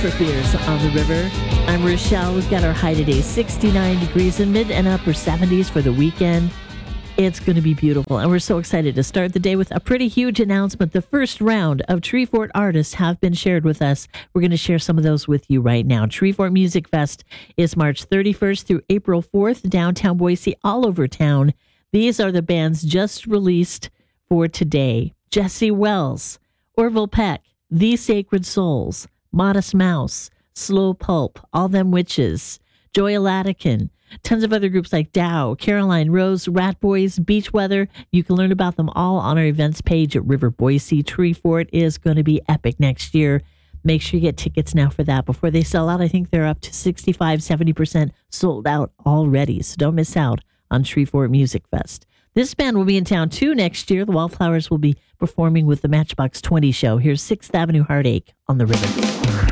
for Fears on the River. I'm Rochelle. We've got our high today, 69 degrees in mid and upper 70s for the weekend. It's going to be beautiful, and we're so excited to start the day with a pretty huge announcement. The first round of Treefort artists have been shared with us. We're going to share some of those with you right now. Treefort Music Fest is March 31st through April 4th, downtown Boise, all over town. These are the bands just released for today. Jesse Wells, Orville Peck, The Sacred Souls, Modest Mouse, Slow Pulp, All Them Witches, Joy Latican, tons of other groups like Dow, Caroline Rose, Rat Boys, Beach Weather. You can learn about them all on our events page at River Boise. Treefort is going to be epic next year. Make sure you get tickets now for that before they sell out. I think they're up to 65-70% sold out already, so don't miss out on Treefort Music Fest. This band will be in town too next year. The Wallflowers will be performing with the Matchbox 20 show. Here's 6th Avenue Heartache on the River.